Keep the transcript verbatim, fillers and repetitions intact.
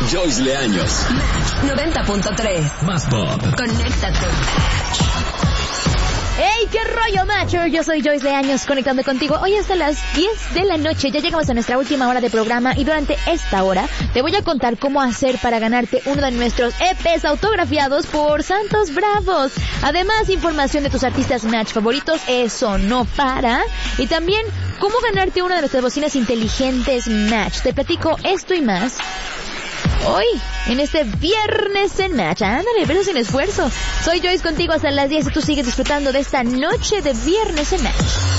Joyce Leaños. Match noventa punto tres. Más pop. Conéctate. ¡Hey! ¡Qué rollo, Matcher! Yo soy Joyce Leaños, conectando contigo. Hoy hasta las diez de la noche. Ya llegamos a nuestra última hora de programa y durante esta hora te voy a contar cómo hacer para ganarte uno de nuestros E Pes autografiados por Santos Bravos. Además, información de tus artistas Match favoritos. Eso no para. Y también, cómo ganarte una de nuestras bocinas inteligentes Match. Te platico esto y más hoy, en este viernes en Match. Ándale, pero sin esfuerzo. Soy Joyce contigo hasta las diez y tú sigues disfrutando de esta noche de viernes en Match.